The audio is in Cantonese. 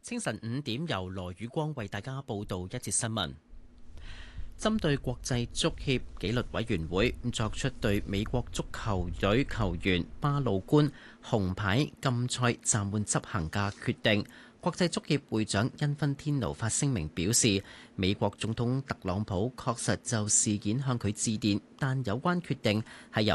清晨5點，由羅宇光為大家報道一節新聞。針對國際足協紀律委員會作出對美國足球隊球員巴魯官紅牌禁賽暫緩執行嘅決定，國際足協會長因芬天奴發聲明表示，美國總統特朗普確實就事件向佢致電，但有關決定係由